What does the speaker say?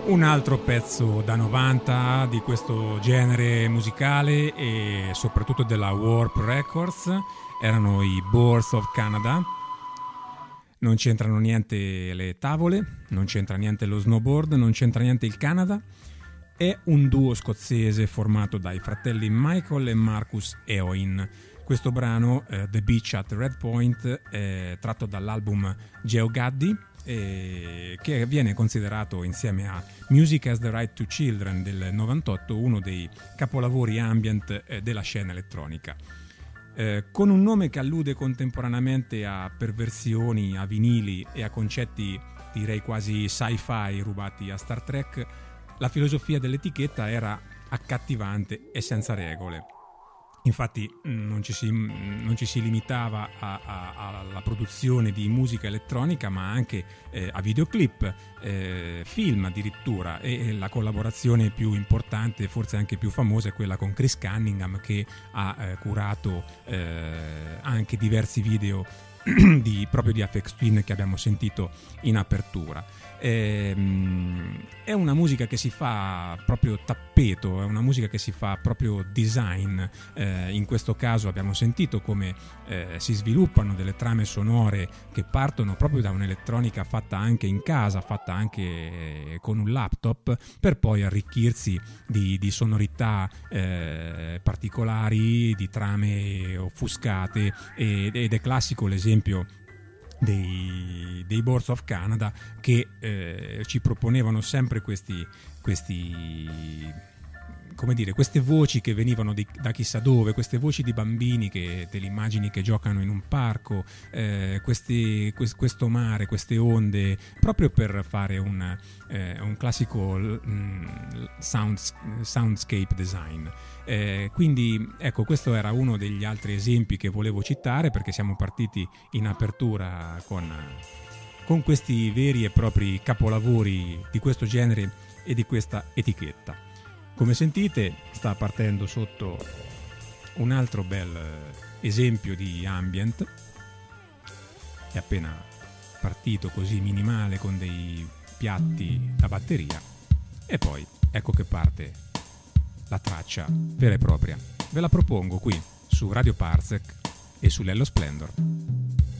Un altro pezzo da 90 di questo genere musicale e soprattutto della Warp Records erano i Boars of Canada. Non c'entrano niente le tavole, non c'entra niente lo snowboard, non c'entra niente il Canada. È un duo scozzese formato dai fratelli Michael e Marcus Eoin. Questo brano, The Beach at Red Point, è tratto dall'album GeoGaddy, che viene considerato insieme a Music as the Right to Children del 98 uno dei capolavori ambient della scena elettronica. Con un nome che allude contemporaneamente a perversioni, a vinili e a concetti direi quasi sci-fi rubati a Star Trek, la filosofia dell'etichetta era accattivante e senza regole. Infatti non ci si limitava alla produzione di musica elettronica, ma anche a videoclip, film addirittura, e la collaborazione più importante, forse anche più famosa, è quella con Chris Cunningham, che ha curato anche diversi video proprio di Aphex Twin che abbiamo sentito in apertura. È una musica che si fa proprio tappeto, è una musica che si fa proprio design. In questo caso abbiamo sentito come si sviluppano delle trame sonore che partono proprio da un'elettronica fatta anche in casa, fatta anche con un laptop, per poi arricchirsi di sonorità particolari, di trame offuscate, ed è classico l'esempio dei Boars of Canada, che ci proponevano sempre questi come dire, queste voci che venivano da chissà dove, queste voci di bambini che te li immagini che giocano in un parco, questo mare, queste onde, proprio per fare un classico soundscape design. Quindi ecco, questo era uno degli altri esempi che volevo citare, perché siamo partiti in apertura con questi veri e propri capolavori di questo genere e di questa etichetta. Come sentite, sta partendo sotto un altro bel esempio di ambient. È appena partito così minimale con dei piatti da batteria, e poi ecco che parte la traccia vera e propria. Ve la propongo qui su Radio Parsec e su Lello Splendor.